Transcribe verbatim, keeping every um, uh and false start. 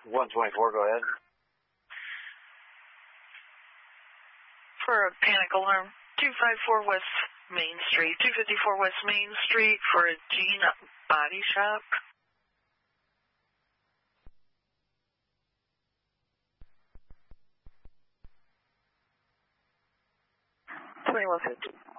one twenty-four, go ahead. For a panic alarm, two fifty-four West Main Street, two fifty-four West Main Street for a Jean Body Shop. twenty-one fifty.